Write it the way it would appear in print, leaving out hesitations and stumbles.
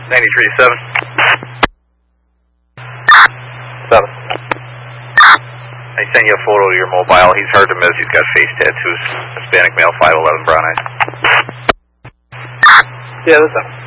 93-7. 7. I sent you a photo of your mobile. He's hard to miss. He's got face tattoos. Hispanic male, 5'11", brown eyes. Yeah, that's up.